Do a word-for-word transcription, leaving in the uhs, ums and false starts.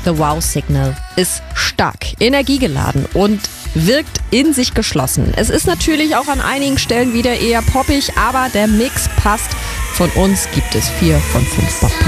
The Wow Signal ist stark, energiegeladen und wirkt in sich geschlossen. Es ist natürlich auch an einigen Stellen wieder eher poppig, aber der Mix passt. Von uns gibt es vier von fünf Bobpunkten.